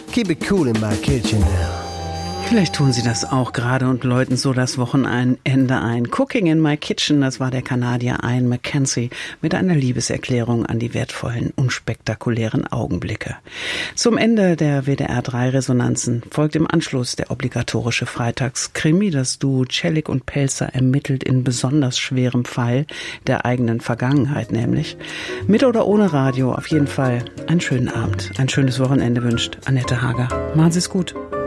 Keep it cool in my kitchen now. Vielleicht tun Sie das auch gerade und läuten so das Wochenende ein. Cooking in My Kitchen, das war der Kanadier Ian McKenzie mit einer Liebeserklärung an die wertvollen, unspektakulären Augenblicke. Zum Ende der WDR-3-Resonanzen folgt im Anschluss der obligatorische Freitagskrimi. Das Duo Celik und Pelzer ermittelt in besonders schwerem Fall der eigenen Vergangenheit nämlich. Mit oder ohne Radio, auf jeden Fall einen schönen Abend, ein schönes Wochenende wünscht Annette Hager. Machen Sie es gut.